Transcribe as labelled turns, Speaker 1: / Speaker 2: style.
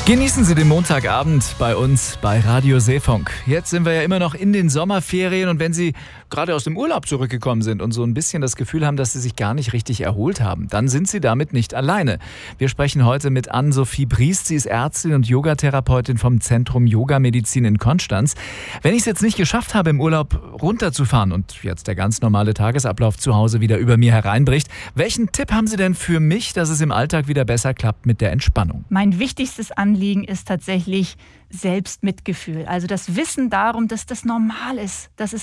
Speaker 1: Genießen Sie den Montagabend bei uns bei Radio Seefunk. Jetzt sind wir ja immer noch in den Sommerferien und wenn Sie gerade aus dem Urlaub zurückgekommen sind und so ein bisschen das Gefühl haben, dass Sie sich gar nicht richtig erholt haben, dann sind Sie damit nicht alleine. Wir sprechen heute mit Ann-Sophie Briest. Sie ist Ärztin und Yogatherapeutin vom Zentrum Yogamedizin in Konstanz. Wenn ich es jetzt nicht geschafft habe, im Urlaub runterzufahren und jetzt der ganz normale Tagesablauf zu Hause wieder über mir hereinbricht, welchen Tipp haben Sie denn für mich, dass es im Alltag wieder besser klappt mit der Entspannung?
Speaker 2: Mein wichtigstes Anliegen ist tatsächlich Selbstmitgefühl. Also das Wissen darum, dass das normal ist, dass es